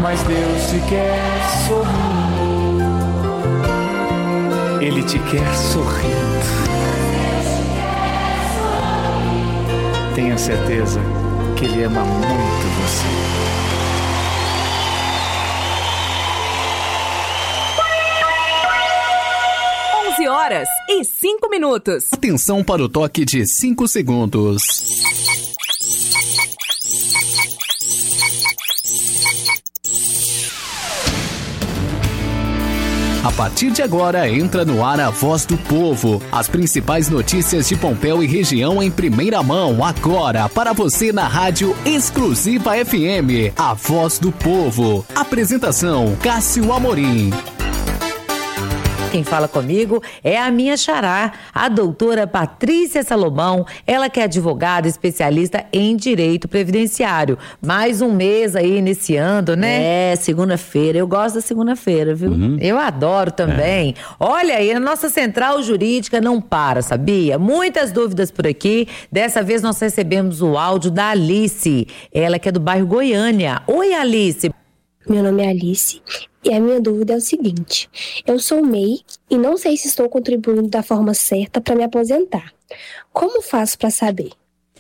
mas Deus te quer sorrindo. Ele te quer sorrindo. Tenha certeza que Ele ama muito você. Horas e 5 minutos. Atenção para o toque de 5 segundos. A partir de agora entra no ar a Voz do Povo. As principais notícias de Pompéu e região em primeira mão agora para você na Rádio Exclusiva FM. A Voz do Povo. Apresentação Cássio Amorim. Quem fala comigo é a minha xará, a doutora Patrícia Salomão, ela que é advogada especialista em direito previdenciário. Mais um mês aí iniciando, né? É, segunda-feira. Eu gosto da segunda-feira, viu? Eu adoro também. Olha aí, a nossa central jurídica não para, sabia? Muitas dúvidas por aqui. Dessa vez nós recebemos o áudio da Alice, ela que é do bairro Goiânia. Oi, Alice. Meu nome é Alice e a minha dúvida é o seguinte: eu sou MEI e não sei se estou contribuindo da forma certa para me aposentar. Como faço para saber?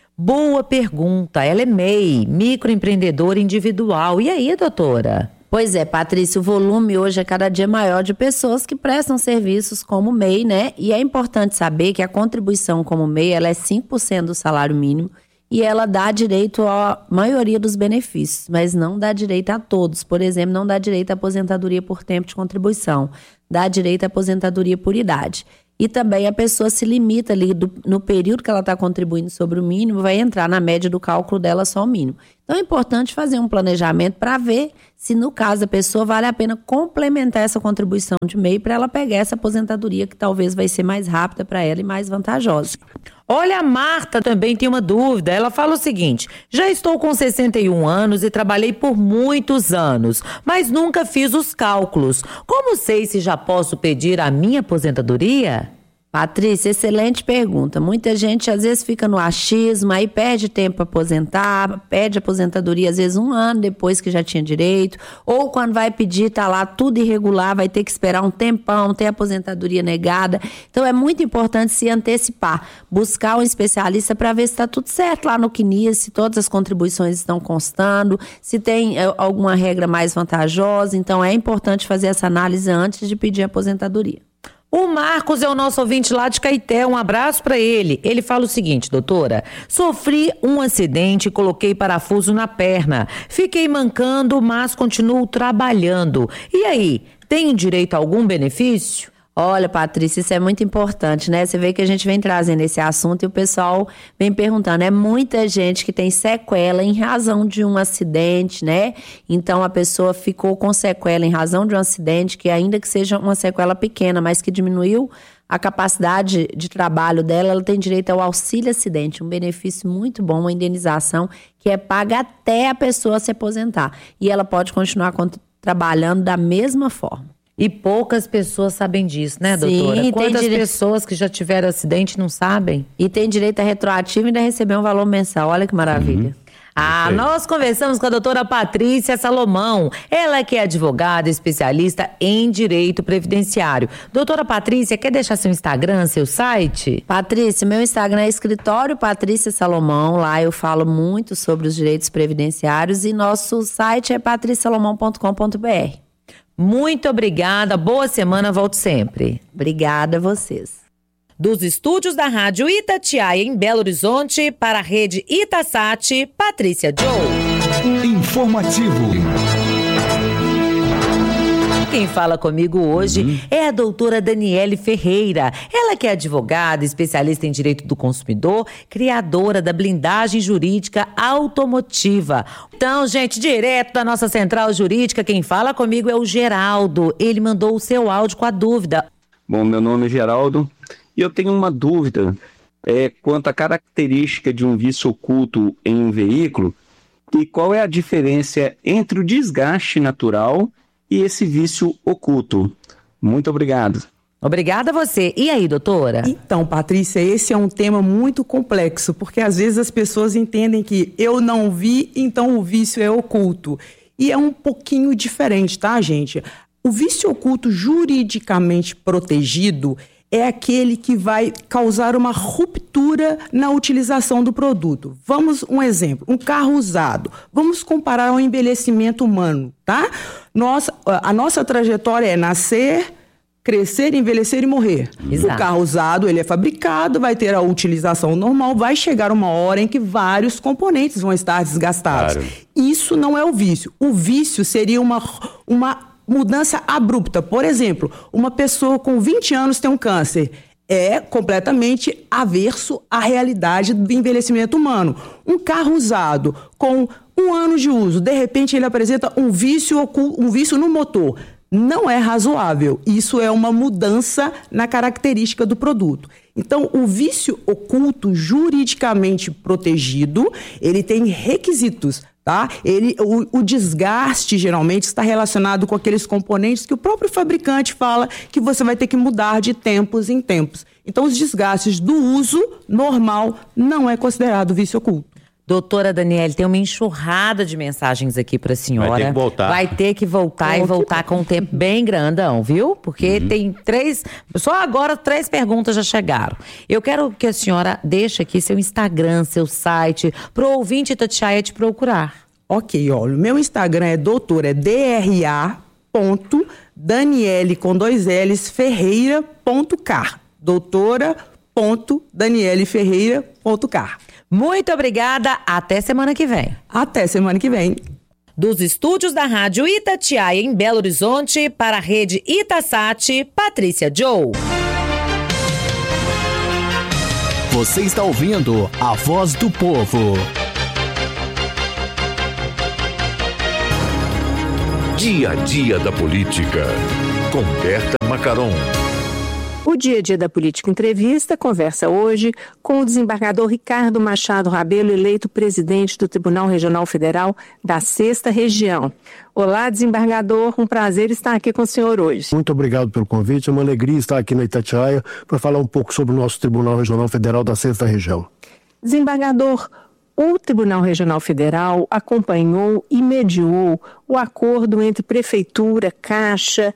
Boa pergunta. Ela é MEI, microempreendedora individual. E aí, doutora? Pois é, Patrícia, o volume hoje é cada dia maior de pessoas que prestam serviços como MEI, né? E é importante saber que a contribuição como MEI, ela é 5% do salário mínimo. E ela dá direito à maioria dos benefícios, mas não dá direito a todos. Por exemplo, não dá direito à aposentadoria por tempo de contribuição, dá direito à aposentadoria por idade. E também a pessoa se limita ali, no período que ela está contribuindo sobre o mínimo, vai entrar na média do cálculo dela só o mínimo. Então é importante fazer um planejamento para ver se, no caso da pessoa, vale a pena complementar essa contribuição de MEI para ela pegar essa aposentadoria que talvez vai ser mais rápida para ela e mais vantajosa. Olha, a Marta também tem uma dúvida. Ela fala o seguinte: já estou com 61 anos e trabalhei por muitos anos, mas nunca fiz os cálculos. Como sei se já posso pedir a minha aposentadoria? Patrícia, excelente pergunta. Muita gente às vezes fica no achismo, aí perde tempo para aposentar, pede aposentadoria às vezes 1 ano depois que já tinha direito, ou quando vai pedir tá lá tudo irregular, vai ter que esperar um tempão, ter aposentadoria negada. Então é muito importante se antecipar, buscar um especialista para ver se está tudo certo lá no CNIS, se todas as contribuições estão constando, se tem alguma regra mais vantajosa. Então é importante fazer essa análise antes de pedir a aposentadoria. O Marcos é o nosso ouvinte lá de Caeté, um abraço para ele. Ele fala o seguinte: doutora, sofri um acidente e coloquei parafuso na perna. Fiquei mancando, mas continuo trabalhando. E aí, tenho direito a algum benefício? Olha, Patrícia, isso é muito importante, né? Você vê que a gente vem trazendo esse assunto e o pessoal vem perguntando. É muita gente que tem sequela em razão de um acidente, né? Então, a pessoa ficou com sequela em razão de um acidente, que ainda que seja uma sequela pequena, mas que diminuiu a capacidade de trabalho dela, ela tem direito ao auxílio acidente, um benefício muito bom, uma indenização que é paga até a pessoa se aposentar. E ela pode continuar trabalhando da mesma forma. E poucas pessoas sabem disso, né, doutora? Sim, quantas pessoas que já tiveram acidente não sabem? E tem direito a retroativo e ainda receber um valor mensal. Olha que maravilha. Nós conversamos com a doutora Patrícia Salomão. Ela que é advogada, especialista em direito previdenciário. Doutora Patrícia, quer deixar seu Instagram, seu site? Patrícia, meu Instagram é Escritório Patrícia Salomão. Lá eu falo muito sobre os direitos previdenciários e nosso site é patriciasalomão.com.br. Muito obrigada, boa semana, volte sempre. Obrigada a vocês. Dos estúdios da Rádio Itatiaia, em Belo Horizonte, para a rede Itasat, Patrícia Joe. Informativo. Quem fala comigo hoje é a doutora Daniele Ferreira. Ela que é advogada, especialista em direito do consumidor, criadora da blindagem jurídica automotiva. Então, gente, direto da nossa central jurídica, quem fala comigo é o Geraldo. Ele mandou o seu áudio com a dúvida. Bom, meu nome é Geraldo e eu tenho uma dúvida quanto à característica de um vício oculto em um veículo e qual é a diferença entre o desgaste natural e esse vício oculto. Muito obrigado. Obrigada a você. E aí, doutora? Então, Patrícia, esse é um tema muito complexo, porque às vezes as pessoas entendem que eu não vi, então o vício é oculto. E é um pouquinho diferente, tá, gente? O vício oculto juridicamente protegido é aquele que vai causar uma ruptura na utilização do produto. Vamos, um exemplo, um carro usado. Vamos comparar ao envelhecimento humano, tá? A nossa trajetória é nascer, crescer, envelhecer e morrer. Exato. O carro usado, ele é fabricado, vai ter a utilização normal, vai chegar uma hora em que vários componentes vão estar desgastados. Claro. Isso não é o vício. O vício seria uma mudança abrupta. Por exemplo, uma pessoa com 20 anos tem um câncer. É completamente averso à realidade do envelhecimento humano. Um carro usado com 1 ano de uso, de repente ele apresenta um vício no motor. Não é razoável. Isso é uma mudança na característica do produto. Então, o vício oculto juridicamente protegido, ele tem requisitos. Tá? O desgaste geralmente está relacionado com aqueles componentes que o próprio fabricante fala que você vai ter que mudar de tempos em tempos. Então, os desgastes do uso normal não é considerado vício oculto. Doutora Daniele, tem uma enxurrada de mensagens aqui para a senhora. Vai ter que voltar. Vai ter que voltar e voltar com um tempo bem grandão, viu? Porque tem 3... Só agora 3 perguntas já chegaram. Eu quero que a senhora deixe aqui seu Instagram, seu site, pro ouvinte Itatiaia te procurar. Ok, olha, o meu Instagram é doutora.dra.daniele com 2 L's ferreira.car. doutora.danieleferreira.car. Muito obrigada, até semana que vem. Até semana que vem. Dos estúdios da Rádio Itatiaia em Belo Horizonte para a rede Itasat, Patrícia Joe. Você está ouvindo a Voz do Povo. Dia a dia da política, com Berta Macaron. O Dia a Dia da Política Entrevista conversa hoje com o desembargador Ricardo Machado Rabelo, eleito presidente do Tribunal Regional Federal da 6ª Região. Olá, desembargador, um prazer estar aqui com o senhor hoje. Muito obrigado pelo convite, é uma alegria estar aqui na Itatiaia para falar um pouco sobre o nosso Tribunal Regional Federal da 6ª Região. Desembargador, o Tribunal Regional Federal acompanhou e mediou o acordo entre Prefeitura, Caixa,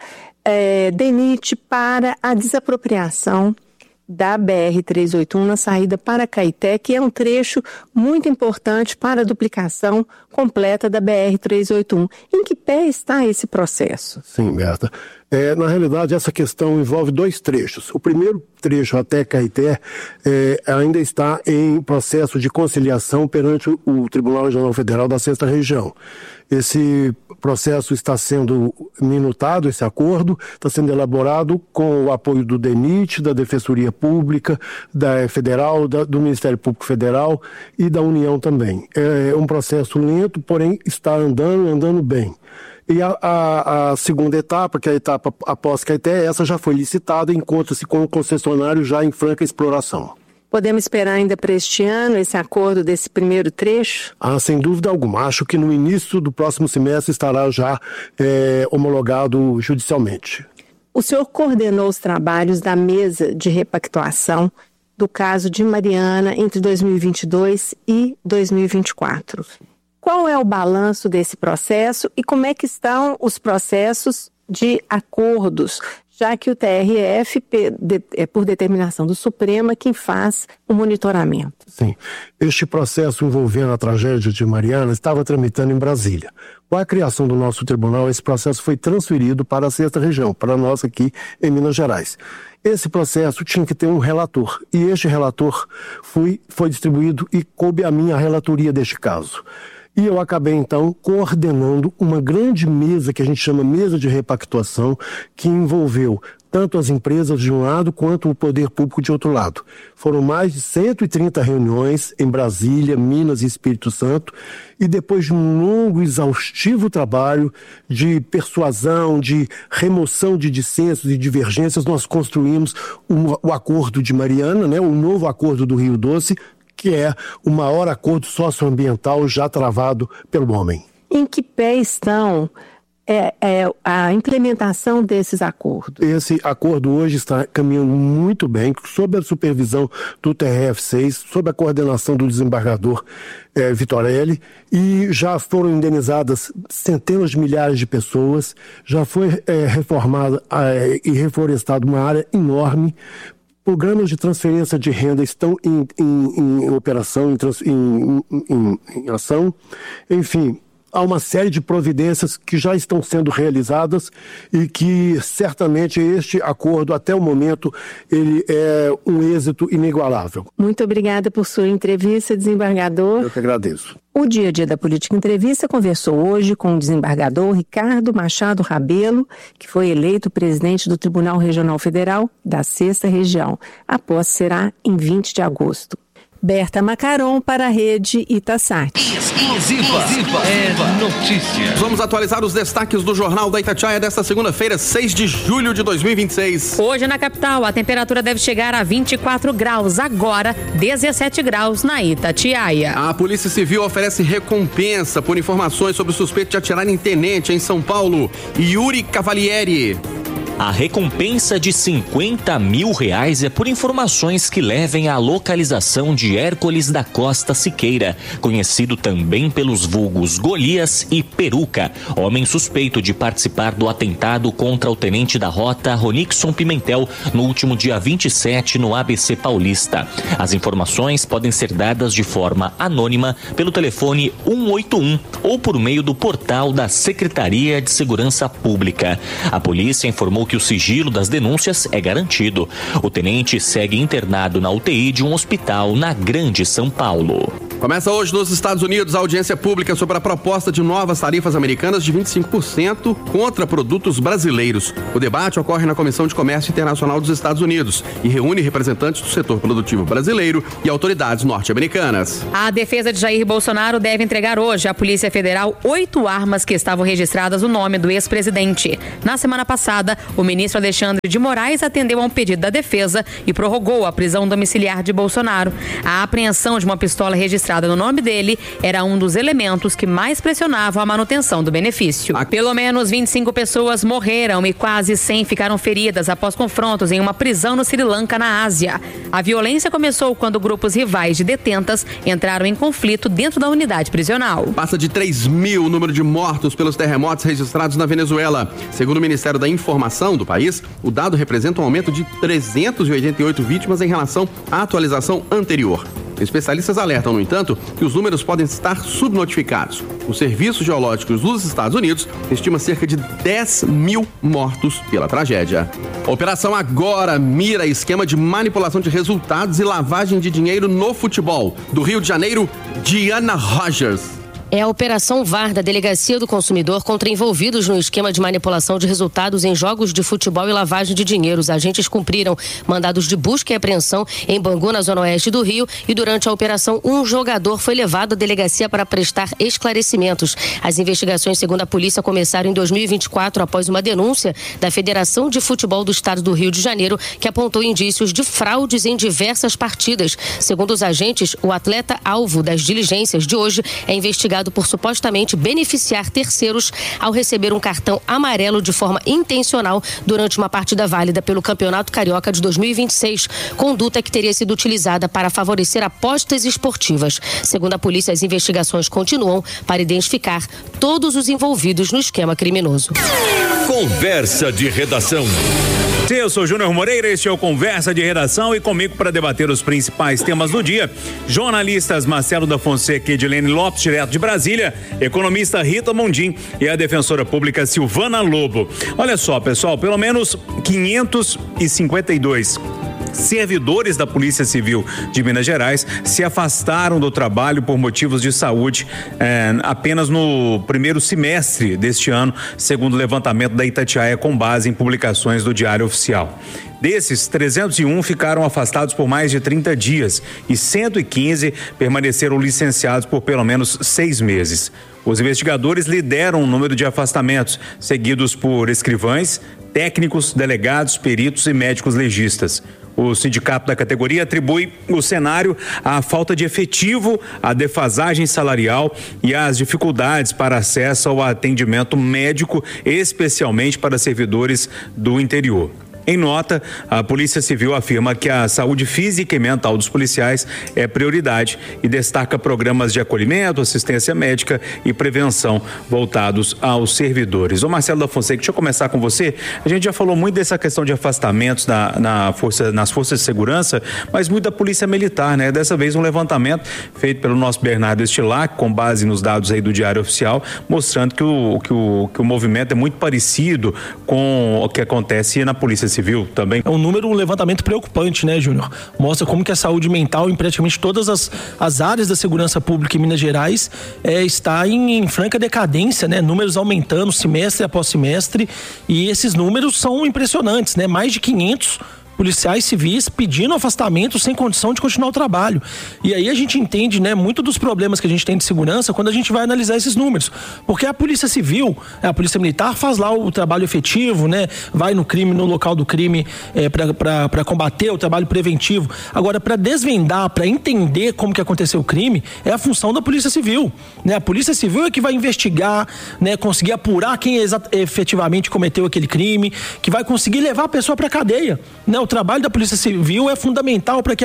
DENIT para a desapropriação da BR-381 na saída para Caeté, que é um trecho muito importante para a duplicação completa da BR-381. Em que pé está esse processo? Sim, Berta. Na realidade, essa questão envolve 2 trechos. O primeiro trecho até Caeté ainda está em processo de conciliação perante o Tribunal Regional Federal da 6ª Região. Esse processo está sendo minutado, esse acordo está sendo elaborado com o apoio do DENIT, da Defensoria Pública, da Federal, do Ministério Público Federal e da União também. É um processo lento, porém está andando bem. E a segunda etapa, que é a etapa após Caeté, essa já foi licitada e encontra-se com o concessionário já em franca exploração. Podemos esperar ainda para este ano esse acordo desse primeiro trecho? Sem dúvida alguma. Acho que no início do próximo semestre estará já homologado judicialmente. O senhor coordenou os trabalhos da mesa de repactuação do caso de Mariana entre 2022 e 2024. Qual é o balanço desse processo e como é que estão os processos de acordos, já que o TRF, por determinação do Supremo, é quem faz o monitoramento? Sim. Este processo envolvendo a tragédia de Mariana estava tramitando em Brasília. Com a criação do nosso tribunal, esse processo foi transferido para a 6ª Região, para nós aqui em Minas Gerais. Esse processo tinha que ter um relator, e este relator foi distribuído e coube a mim a relatoria deste caso. E eu acabei, então, coordenando uma grande mesa, que a gente chama mesa de repactuação, que envolveu tanto as empresas de um lado quanto o poder público de outro lado. Foram mais de 130 reuniões em Brasília, Minas e Espírito Santo, e depois de um longo e exaustivo trabalho de persuasão, de remoção de dissensos e divergências, nós construímos o Acordo de Mariana, né, o novo Acordo do Rio Doce, que é o maior acordo socioambiental já travado pelo homem. Em que pé estão a implementação desses acordos? Esse acordo hoje está caminhando muito bem, sob a supervisão do TRF6, sob a coordenação do desembargador Vitorelli, e já foram indenizadas centenas de milhares de pessoas, já foi reformada e reflorestada uma área enorme. Programas de transferência de renda estão em operação, em ação. Enfim, há uma série de providências que já estão sendo realizadas e que certamente este acordo, até o momento, ele é um êxito inigualável. Muito obrigada por sua entrevista, desembargador. Eu que agradeço. O Dia a Dia da Política Entrevista conversou hoje com o desembargador Ricardo Machado Rabelo, que foi eleito presidente do Tribunal Regional Federal da 6ª Região. A posse será em 20 de agosto. Berta Macaron para a Rede Itasat. Exclusiva é notícia. Vamos atualizar os destaques do Jornal da Itatiaia desta segunda-feira, 6 de julho de 2026. Hoje na capital, a temperatura deve chegar a 24 graus, agora 17 graus na Itatiaia. A Polícia Civil oferece recompensa por informações sobre o suspeito de atirar em tenente em São Paulo, Yuri Cavalieri. A recompensa de R$50 mil é por informações que levem à localização de Hércules da Costa Siqueira, conhecido também pelos vulgos Golias e Peruca, homem suspeito de participar do atentado contra o tenente da rota Ronixon Pimentel no último dia 27 no ABC Paulista. As informações podem ser dadas de forma anônima pelo telefone 181 ou por meio do portal da Secretaria de Segurança Pública. A polícia informou que o sigilo das denúncias é garantido. O tenente segue internado na UTI de um hospital na Grande São Paulo. Começa hoje nos Estados Unidos a audiência pública sobre a proposta de novas tarifas americanas de 25% contra produtos brasileiros. O debate ocorre na Comissão de Comércio Internacional dos Estados Unidos e reúne representantes do setor produtivo brasileiro e autoridades norte-americanas. A defesa de Jair Bolsonaro deve entregar hoje à Polícia Federal 8 armas que estavam registradas no nome do ex-presidente. Na semana passada, o ministro Alexandre de Moraes atendeu a um pedido da defesa e prorrogou a prisão domiciliar de Bolsonaro. A apreensão de uma pistola registrada no nome dele era um dos elementos que mais pressionavam a manutenção do benefício. Pelo menos 25 pessoas morreram e quase 100 ficaram feridas após confrontos em uma prisão no Sri Lanka, na Ásia. A violência começou quando grupos rivais de detentas entraram em conflito dentro da unidade prisional. Passa de 3 mil o número de mortos pelos terremotos registrados na Venezuela. Segundo o Ministério da Informação do país, o dado representa um aumento de 388 vítimas em relação à atualização anterior. Especialistas alertam, no entanto, que os números podem estar subnotificados. O Serviço Geológico dos Estados Unidos estima cerca de 10 mil mortos pela tragédia. Operação Agora mira esquema de manipulação de resultados e lavagem de dinheiro no futebol. Do Rio de Janeiro, Diana Rogers. É a Operação VAR da Delegacia do Consumidor contra envolvidos no esquema de manipulação de resultados em jogos de futebol e lavagem de dinheiro. Os agentes cumpriram mandados de busca e apreensão em Bangu, na zona oeste do Rio, e durante a operação um jogador foi levado à delegacia para prestar esclarecimentos. As investigações, segundo a polícia, começaram em 2024 após uma denúncia da Federação de Futebol do Estado do Rio de Janeiro, que apontou indícios de fraudes em diversas partidas. Segundo os agentes, o atleta alvo das diligências de hoje é investigado por supostamente beneficiar terceiros ao receber um cartão amarelo de forma intencional durante uma partida válida pelo Campeonato Carioca de 2026, conduta que teria sido utilizada para favorecer apostas esportivas. Segundo a polícia, as investigações continuam para identificar todos os envolvidos no esquema criminoso. Conversa de redação. Eu sou Júnior Moreira, este é o Conversa de Redação, e comigo para debater os principais temas do dia, jornalistas Marcelo da Fonseca e Edilene Lopes, direto de Brasília, economista Rita Mondim e a defensora pública Silvana Lobo. Olha só, pessoal, pelo menos 552 servidores da Polícia Civil de Minas Gerais se afastaram do trabalho por motivos de saúde apenas no primeiro semestre deste ano, segundo o levantamento da Itatiaia com base em publicações do Diário Oficial. Desses, 301 ficaram afastados por mais de 30 dias e 115 permaneceram licenciados por pelo menos 6 meses. Os investigadores lideram o número de afastamentos, seguidos por escrivães, técnicos, delegados, peritos e médicos legistas. O sindicato da categoria atribui o cenário à falta de efetivo, à defasagem salarial e às dificuldades para acesso ao atendimento médico, especialmente para servidores do interior. Em nota, a Polícia Civil afirma que a saúde física e mental dos policiais é prioridade e destaca programas de acolhimento, assistência médica e prevenção voltados aos servidores. Ô Marcelo da Fonseca, deixa eu começar com você. A gente já falou muito dessa questão de afastamentos nas forças de segurança, mas muito da Polícia Militar, né? Dessa vez um levantamento feito pelo nosso Bernardo Estilac, com base nos dados aí do Diário Oficial, mostrando que o movimento é muito parecido com o que acontece na Polícia Civil também. É um levantamento preocupante, né, Júnior? Mostra como que a saúde mental em praticamente todas as áreas da segurança pública em Minas Gerais está em franca decadência, né? Números aumentando semestre após semestre, e esses números são impressionantes, né? Mais de 500 policiais civis pedindo afastamento sem condição de continuar o trabalho. E aí a gente entende, né, muito dos problemas que a gente tem de segurança quando a gente vai analisar esses números. Porque a Polícia Civil, a Polícia Militar faz lá o trabalho efetivo, né, vai no crime, no local do crime para combater o trabalho preventivo. Agora, para desvendar, para entender como que aconteceu o crime, é a função da Polícia Civil, né? A Polícia Civil é que vai investigar, né, conseguir apurar quem efetivamente cometeu aquele crime, que vai conseguir levar a pessoa para cadeia, né? O trabalho da Polícia Civil é fundamental para que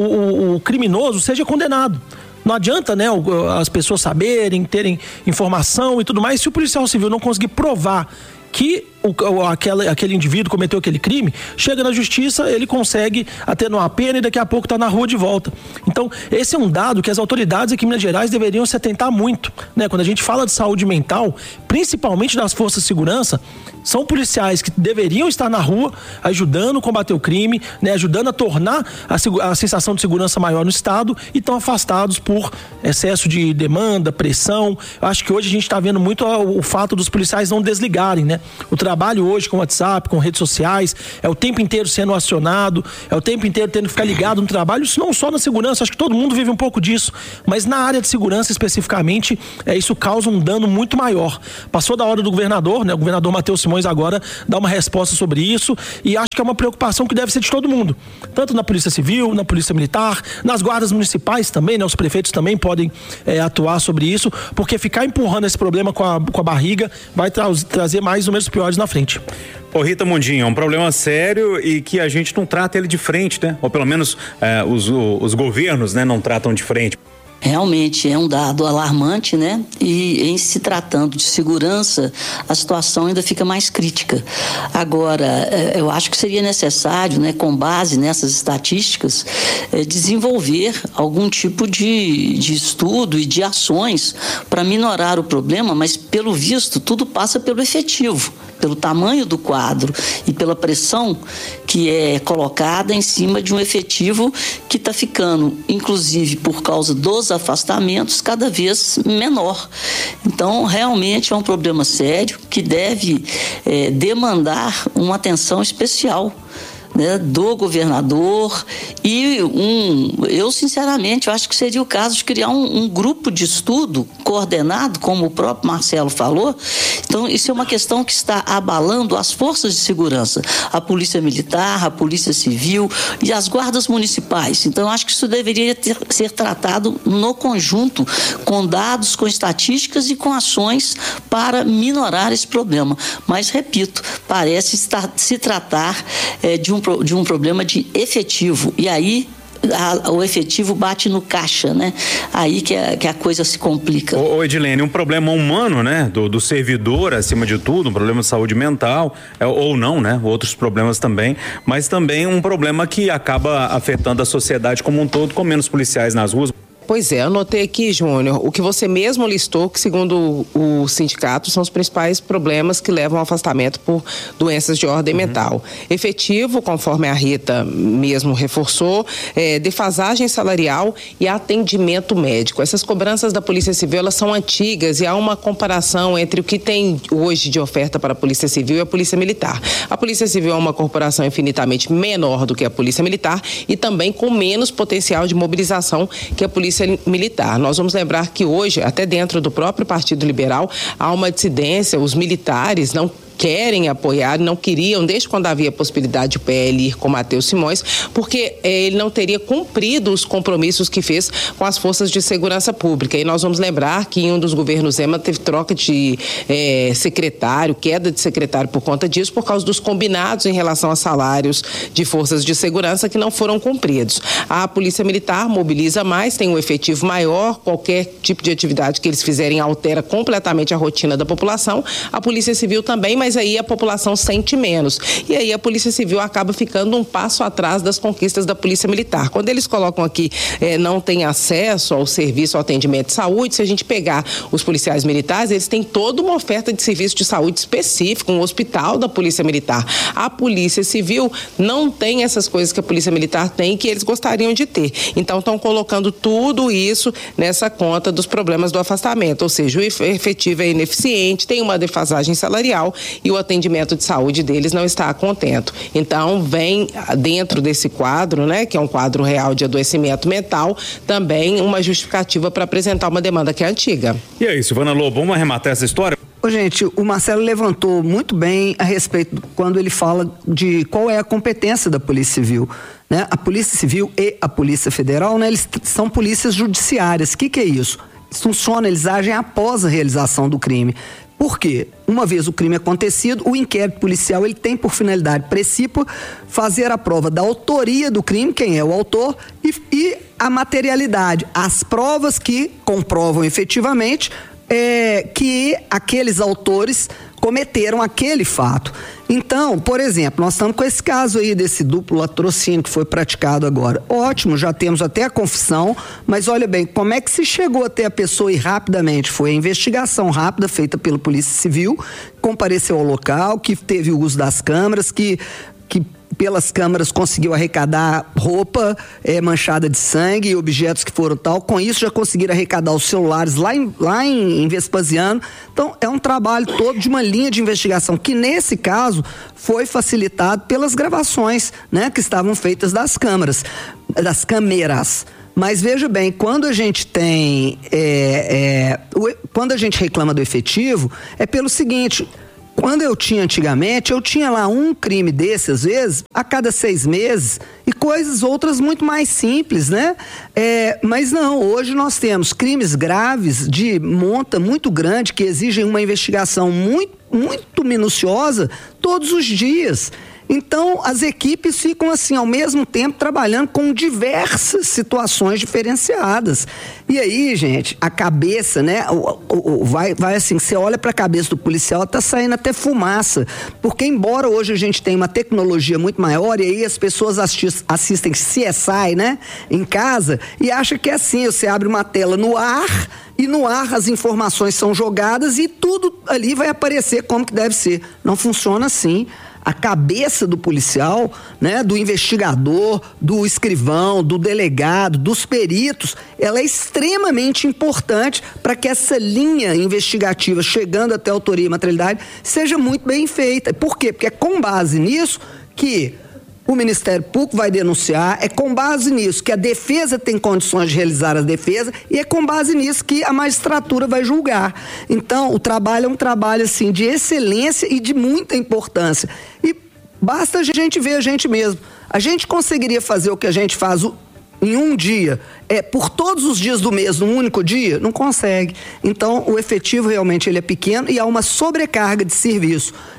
o criminoso seja condenado. Não adianta, né, as pessoas saberem, terem informação e tudo mais, se o policial civil não conseguir provar que aquele indivíduo cometeu aquele crime, chega na justiça, ele consegue atenuar a pena e daqui a pouco está na rua de volta. Então, esse é um dado que as autoridades aqui em Minas Gerais deveriam se atentar muito, né? Quando a gente fala de saúde mental, principalmente das forças de segurança, são policiais que deveriam estar na rua ajudando a combater o crime, né? Ajudando a tornar a sensação de segurança maior no estado, e estão afastados por excesso de demanda, pressão. Eu acho que hoje a gente está vendo muito o fato dos policiais não desligarem, né? O trabalho hoje com WhatsApp, com redes sociais, é o tempo inteiro sendo acionado, é o tempo inteiro tendo que ficar ligado no trabalho. Isso não só na segurança, acho que todo mundo vive um pouco disso, mas na área de segurança especificamente, isso causa um dano muito maior. Passou da hora do governador, né? O governador Matheus Simões agora dá uma resposta sobre isso, e acho que é uma preocupação que deve ser de todo mundo, tanto na Polícia Civil, na Polícia Militar, nas guardas municipais também, né? Os prefeitos também podem atuar sobre isso, porque ficar empurrando esse problema com a barriga vai trazer mais números piores na frente. Ô Rita Mundinho, é um problema sério e que a gente não trata ele de frente, né? Ou pelo menos os governos, né, não tratam de frente. Realmente é um dado alarmante, né? E em se tratando de segurança, a situação ainda fica mais crítica. Agora, eu acho que seria necessário, né, com base nessas estatísticas, desenvolver algum tipo de estudo e de ações para minorar o problema, mas pelo visto tudo passa pelo efetivo, pelo tamanho do quadro e pela pressão que é colocada em cima de um efetivo que está ficando, inclusive por causa dos afastamentos, cada vez menor. Então, realmente é um problema sério que deve demandar uma atenção especial, né, do governador, e eu sinceramente acho que seria o caso de criar um grupo de estudo coordenado, como o próprio Marcelo falou. Então, isso é uma questão que está abalando as forças de segurança, a Polícia Militar, a Polícia Civil e as guardas municipais. Então, acho que isso deveria ser tratado no conjunto, com dados, com estatísticas e com ações para minorar esse problema. Mas, repito, parece se tratar de um problema de efetivo, e aí o efetivo bate no caixa, né? Aí que a coisa se complica. Ô Edilene, um problema humano, né? Do servidor, acima de tudo, um problema de saúde mental, ou não, né? Outros problemas também, mas também um problema que acaba afetando a sociedade como um todo, com menos policiais nas ruas. Pois é, anotei aqui, Júnior, o que você mesmo listou, que segundo o sindicato são os principais problemas que levam ao afastamento por doenças de ordem mental. Efetivo, conforme a Rita mesmo reforçou, defasagem salarial e atendimento médico. Essas cobranças da Polícia Civil, elas são antigas e há uma comparação entre o que tem hoje de oferta para a Polícia Civil e a Polícia Militar. A Polícia Civil é uma corporação infinitamente menor do que a Polícia Militar e também com menos potencial de mobilização que a Polícia Militar. Nós vamos lembrar que hoje, até dentro do próprio Partido Liberal, há uma dissidência, os militares não querem apoiar, não queriam, desde quando havia a possibilidade de o PL ir com Matheus Simões, porque ele não teria cumprido os compromissos que fez com as forças de segurança pública. E nós vamos lembrar que em um dos governos Zema teve troca de secretário, queda de secretário por conta disso, por causa dos combinados em relação a salários de forças de segurança que não foram cumpridos. A Polícia Militar mobiliza mais, tem um efetivo maior, qualquer tipo de atividade que eles fizerem altera completamente a rotina da população. A Polícia Civil também, mas aí a população sente menos. E aí a Polícia Civil acaba ficando um passo atrás das conquistas da Polícia Militar. Quando eles colocam aqui, não tem acesso ao serviço, ao atendimento de saúde, se a gente pegar os policiais militares, eles têm toda uma oferta de serviço de saúde específico, um hospital da Polícia Militar. A Polícia Civil não tem essas coisas que a Polícia Militar tem, que eles gostariam de ter. Então estão colocando tudo isso nessa conta dos problemas do afastamento, ou seja, o efetivo é ineficiente, tem uma defasagem salarial e o atendimento de saúde deles não está a contento. Então, vem dentro desse quadro, né, que é um quadro real de adoecimento mental, também uma justificativa para apresentar uma demanda que é antiga. E aí, Silvana Lobo, vamos arrematar essa história? Ô, gente, o Marcelo levantou muito bem a respeito quando ele fala de qual é a competência da Polícia Civil, né? A Polícia Civil e a Polícia Federal, né, eles são polícias judiciárias. O que é isso? Funciona, eles agem após a realização do crime. Por quê? Uma vez o crime acontecido, o inquérito policial ele tem por finalidade principal fazer a prova da autoria do crime, quem é o autor, e a materialidade, as provas que comprovam efetivamente que aqueles autores cometeram aquele fato. Então, por exemplo, nós estamos com esse caso aí desse duplo latrocínio que foi praticado agora. Ótimo, já temos até a confissão, mas olha bem, como é que se chegou até a pessoa e rapidamente? Foi a investigação rápida feita pela Polícia Civil, compareceu ao local, que teve o uso das câmeras, que pelas câmeras conseguiu arrecadar roupa manchada de sangue e objetos que foram tal. Com isso já conseguiram arrecadar os celulares lá em Vespasiano. Então é um trabalho todo de uma linha de investigação que nesse caso foi facilitado pelas gravações, né, que estavam feitas das câmeras. Mas veja bem, quando a gente tem quando a gente reclama do efetivo, é pelo seguinte: quando eu tinha antigamente, eu tinha lá um crime desse, às vezes, a cada 6 meses, e coisas outras muito mais simples, né? Mas não, hoje nós temos crimes graves de monta muito grande, que exigem uma investigação muito minuciosa todos os dias. Então, as equipes ficam assim, ao mesmo tempo, trabalhando com diversas situações diferenciadas. E aí, gente, a cabeça, né, vai assim, você olha para a cabeça do policial, tá saindo até fumaça. Porque, embora hoje a gente tenha uma tecnologia muito maior, e aí as pessoas assistem CSI, né, em casa, e acham que é assim, você abre uma tela no ar, e no ar as informações são jogadas e tudo ali vai aparecer como que deve ser. Não funciona assim. A cabeça do policial, né, do investigador, do escrivão, do delegado, dos peritos, ela é extremamente importante para que essa linha investigativa, chegando até a autoria e materialidade, seja muito bem feita. Por quê? Porque é com base nisso que o Ministério Público vai denunciar, é com base nisso que a defesa tem condições de realizar a defesa e é com base nisso que a magistratura vai julgar. Então, o trabalho é um trabalho assim de excelência e de muita importância. E basta a gente ver a gente mesmo. A gente conseguiria fazer o que a gente faz em um dia, por todos os dias do mês, num único dia? Não consegue. Então, o efetivo realmente ele é pequeno e há uma sobrecarga de serviço.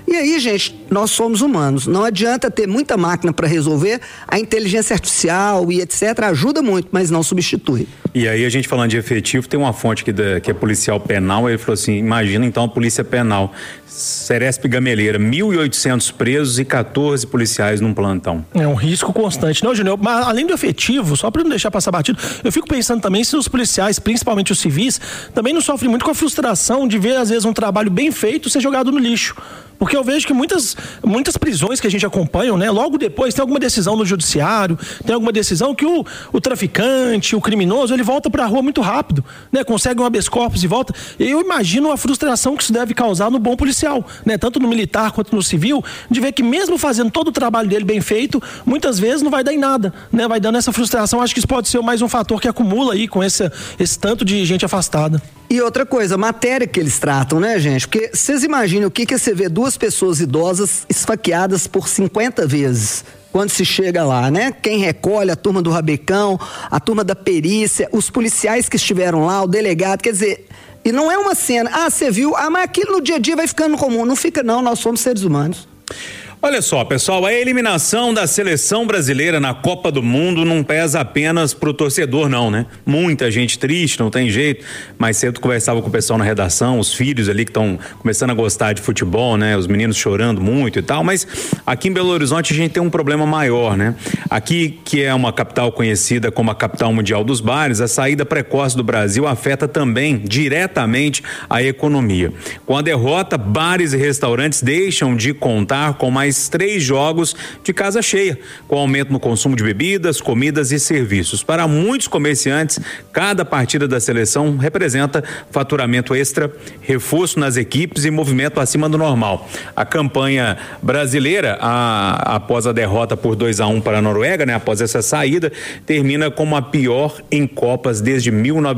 E aí, gente, nós somos humanos. Não adianta ter muita máquina para resolver. A inteligência artificial e etc. ajuda muito, mas não substitui. E aí, a gente falando de efetivo, tem uma fonte que é policial penal, ele falou assim, imagina então a polícia penal, Ceresp Gameleira, 1.800 presos e 14 policiais num plantão. É um risco constante, não, Júnior? Mas além do efetivo, só para não deixar passar batido, eu fico pensando também se os policiais, principalmente os civis, também não sofrem muito com a frustração de ver, às vezes, um trabalho bem feito ser jogado no lixo. Porque eu vejo que muitas prisões que a gente acompanha, né? Logo depois tem alguma decisão no judiciário, tem alguma decisão que o traficante, o criminoso, ele volta pra rua muito rápido, né? Consegue um habeas corpus e volta. Eu imagino a frustração que isso deve causar no bom policial, né? Tanto no militar quanto no civil, de ver que mesmo fazendo todo o trabalho dele bem feito, muitas vezes não vai dar em nada, né? Vai dando essa frustração. Acho que isso pode ser mais um fator que acumula aí com esse tanto de gente afastada. E outra coisa, a matéria que eles tratam, né, gente? Porque vocês imaginam o que é você ver duas pessoas idosas esfaqueadas por 50 vezes quando se chega lá, né? Quem recolhe, a turma do rabecão, a turma da perícia, os policiais que estiveram lá, o delegado, quer dizer, e não é uma cena, você viu, mas aquilo no dia a dia vai ficando comum. Não fica não, nós somos seres humanos. Olha só, pessoal, a eliminação da seleção brasileira na Copa do Mundo não pesa apenas pro torcedor, não, né? Muita gente triste, não tem jeito. Mais cedo conversava com o pessoal na redação, os filhos ali que estão começando a gostar de futebol, né? Os meninos chorando muito e tal, mas aqui em Belo Horizonte a gente tem um problema maior, né? Aqui, que é uma capital conhecida como a capital mundial dos bares, a saída precoce do Brasil afeta também diretamente a economia. Com a derrota, bares e restaurantes deixam de contar com mais 3 jogos de casa cheia, com aumento no consumo de bebidas, comidas e serviços. Para muitos comerciantes, cada partida da seleção representa faturamento extra, reforço nas equipes e movimento acima do normal. A campanha brasileira, após a derrota por 2-1 para a Noruega, né, após essa saída, termina como a pior em Copas desde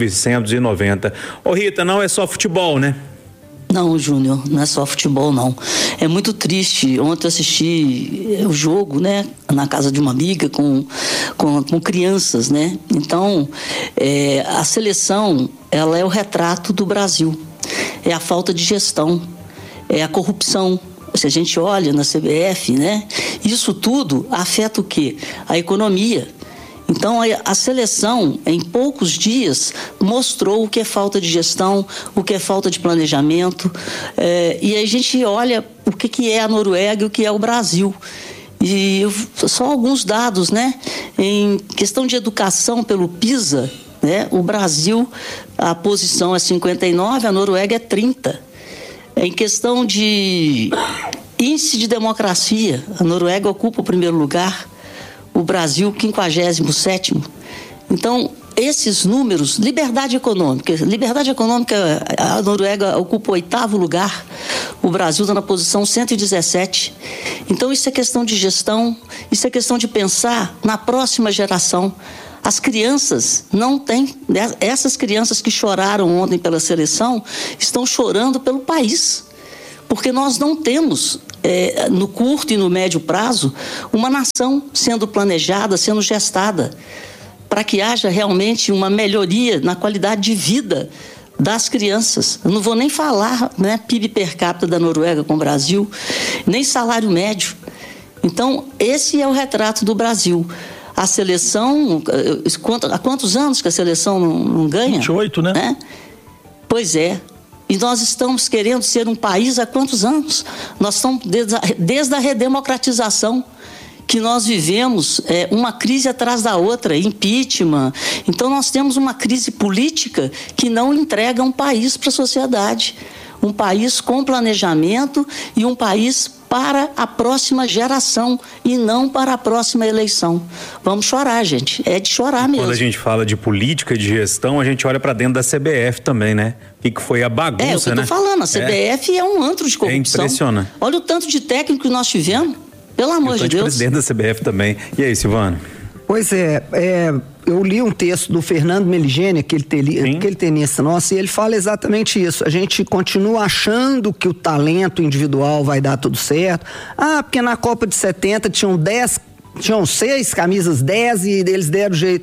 1990. Ô Rita, não é só futebol, né? Não, Júnior, não é só futebol, não. É muito triste. Ontem eu assisti o jogo, né, na casa de uma amiga com crianças, né? Então, a seleção, ela é o retrato do Brasil. É a falta de gestão, é a corrupção. Se a gente olha na CBF, né, isso tudo afeta o quê? A economia. Então, a seleção, em poucos dias, mostrou o que é falta de gestão, o que é falta de planejamento. E aí a gente olha o que é a Noruega e o que é o Brasil. E só alguns dados, né? Em questão de educação pelo PISA, né? O Brasil, a posição é 59, a Noruega é 30. Em questão de índice de democracia, a Noruega ocupa o primeiro lugar, o Brasil 57º. Então, esses números, liberdade econômica, a Noruega ocupa o 8º lugar, o Brasil está na posição 117. Então, isso é questão de gestão, isso é questão de pensar na próxima geração. As crianças não têm, essas crianças que choraram ontem pela seleção, estão chorando pelo país, porque nós não temos no curto e no médio prazo, uma nação sendo planejada, sendo gestada, para que haja realmente uma melhoria na qualidade de vida das crianças. Eu não vou nem falar, né, PIB per capita da Noruega com o Brasil, nem salário médio. Então, esse é o retrato do Brasil. A seleção, há quantos anos que a seleção não ganha? 28, né? Pois é. E nós estamos querendo ser um país há quantos anos? Nós estamos desde a redemocratização que nós vivemos uma crise atrás da outra, impeachment. Então nós temos uma crise política que não entrega um país para a sociedade. Um país com planejamento e um país para a próxima geração e não para a próxima eleição. Vamos chorar, gente. É de chorar mesmo. Quando a gente fala de política e de gestão, a gente olha para dentro da CBF também, né? O que foi a bagunça, né? É o que eu tô falando. A CBF é um antro de corrupção. É impressionante. Olha o tanto de técnico que nós tivemos. Pelo amor de Deus. Presidente da CBF também. E aí, Silvano? Pois eu li um texto do Fernando Meligeni, aquele tenista nosso, e ele fala exatamente isso. A gente continua achando que o talento individual vai dar tudo certo. Porque na Copa de 70 tinham 6 camisas 10 e eles deram jeito.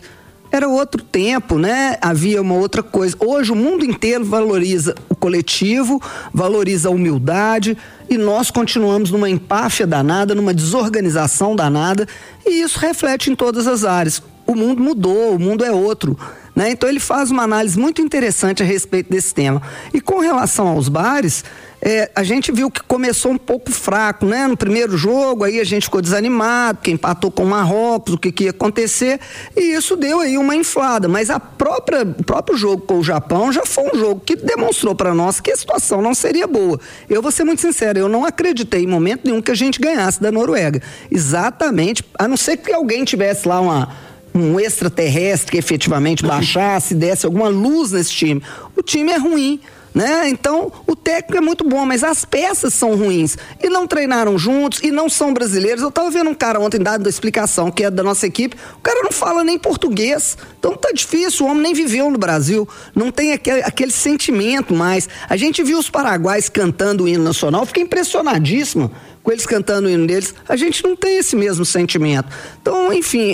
era outro tempo, né? Havia uma outra coisa. Hoje o mundo inteiro valoriza o coletivo, valoriza a humildade, e nós continuamos numa empáfia danada, numa desorganização danada, e isso reflete em todas as áreas. O mundo mudou, o mundo é outro, né? Então ele faz uma análise muito interessante a respeito desse tema. E com relação aos bares, a gente viu que começou um pouco fraco, né? No primeiro jogo, aí a gente ficou desanimado, porque empatou com o Marrocos, o que ia acontecer, e isso deu aí uma inflada, mas o próprio jogo com o Japão já foi um jogo que demonstrou para nós que a situação não seria boa. Eu vou ser muito sincero, eu não acreditei em momento nenhum que a gente ganhasse da Noruega, exatamente, a não ser que alguém tivesse lá um extraterrestre que efetivamente baixasse, desse alguma luz nesse time. O time é ruim, né? Então o técnico é muito bom, mas as peças são ruins e não treinaram juntos e não são brasileiros. Eu tava vendo um cara ontem dando a explicação que é da nossa equipe, o cara não fala nem português, então tá difícil, o homem nem viveu no Brasil, não tem aquele sentimento mais. A gente viu os paraguaios cantando o hino nacional, fiquei impressionadíssima com eles cantando o hino deles. A gente não tem esse mesmo sentimento. Então, enfim,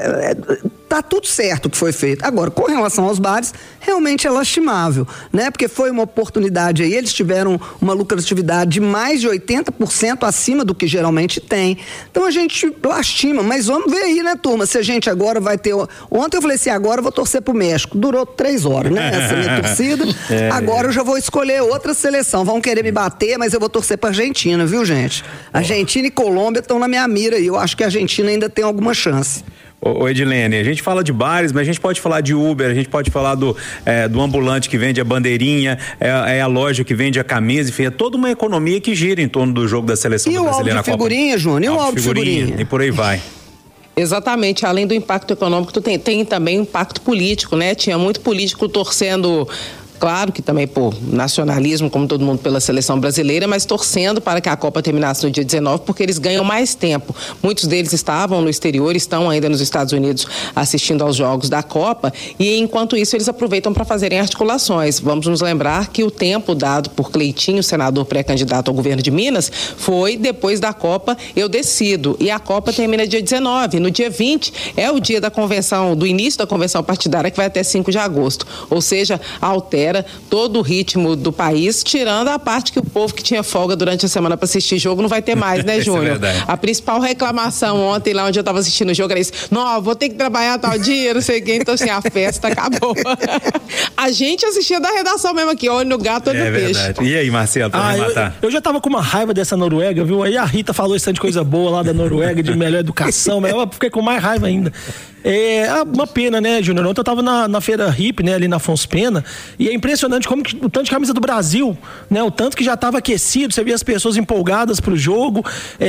tá tudo certo o que foi feito. Agora, com relação aos bares, realmente é lastimável, né? Porque foi uma oportunidade aí, eles tiveram uma lucratividade de mais de 80% acima do que geralmente tem. Então a gente lastima, mas vamos ver aí, né, turma, se a gente agora vai ter... Ontem eu falei assim, agora eu vou torcer pro México. Durou 3 horas, né? Essa minha torcida. Agora eu já vou escolher outra seleção. Vão querer me bater, mas eu vou torcer pra Argentina, viu, gente? Argentina e Colômbia estão na minha mira e eu acho que a Argentina ainda tem alguma chance. Ô Edilene, a gente fala de bares, mas a gente pode falar de Uber, a gente pode falar do ambulante que vende a bandeirinha, a loja que vende a camisa, enfim, é toda uma economia que gira em torno do jogo da seleção brasileira na Copa. E o álbum de figurinha, Júnior? E o álbum de figurinha? E por aí vai. Exatamente, além do impacto econômico, tem também um impacto político, né? Tinha muito político torcendo... Claro que também por nacionalismo, como todo mundo, pela seleção brasileira, mas torcendo para que a Copa terminasse no dia 19, porque eles ganham mais tempo. Muitos deles estavam no exterior, estão ainda nos Estados Unidos assistindo aos jogos da Copa, e enquanto isso eles aproveitam para fazerem articulações. Vamos nos lembrar que o tempo dado por Cleitinho, senador pré-candidato ao governo de Minas, foi depois da Copa eu decido, e a Copa termina dia 19. No dia 20 é o dia da convenção, do início da convenção partidária, que vai até 5 de agosto. Ou seja, altera todo o ritmo do país, tirando a parte que o povo que tinha folga durante a semana para assistir jogo não vai ter mais, né, Júnior? A principal reclamação ontem, lá onde eu estava assistindo o jogo, era isso: não, vou ter que trabalhar tal dia, não sei o quê, então assim, a festa acabou. A gente assistia da redação mesmo aqui, olho no gato, olho no peixe. Verdade. E aí, Marcelo, pra me matar? Eu já tava com uma raiva dessa Noruega, viu? Aí a Rita falou esse tanto de coisa boa lá da Noruega, de melhor educação, mas eu fiquei com mais raiva ainda. É uma pena, né, Júnior? Ontem eu tava na feira HIP, né, ali na Afonso Pena, e é impressionante como que, o tanto de camisa do Brasil, né, o tanto que já tava aquecido, você via as pessoas empolgadas pro jogo,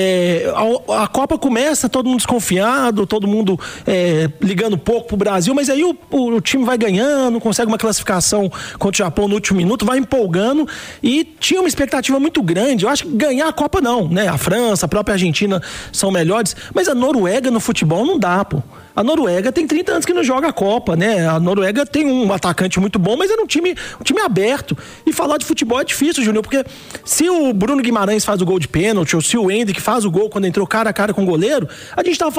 a Copa começa, todo mundo desconfiado, todo mundo ligando pouco pro Brasil, mas aí o time vai ganhando, consegue uma classificação contra o Japão no último minuto, vai empolgando, e tinha uma expectativa muito grande. Eu acho que ganhar a Copa não, né, a França, a própria Argentina são melhores, mas a Noruega no futebol não dá, pô. A Noruega tem 30 anos que não joga a Copa, né? A Noruega tem um atacante muito bom, mas era um time aberto. E falar de futebol é difícil, Júnior, porque se o Bruno Guimarães faz o gol de pênalti, ou se o Hendrick faz o gol quando entrou cara a cara com o goleiro, a gente tava